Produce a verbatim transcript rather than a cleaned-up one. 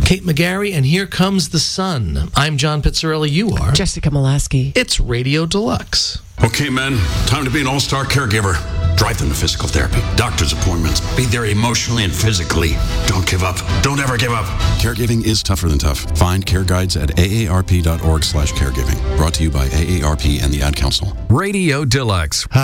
Kate McGarry, and Here Comes the Sun. I'm John Pizzarelli. You are Jessica Molaski. It's Radio Deluxe. Okay, men, time to be an all-star caregiver. Drive them to physical therapy, doctor's appointments. Be there emotionally and physically. Don't give up. Don't ever give up. Caregiving is tougher than tough. Find care guides at A A R P dot org slash caregiving. Brought to you by A A R P and the Ad Council. Radio Deluxe.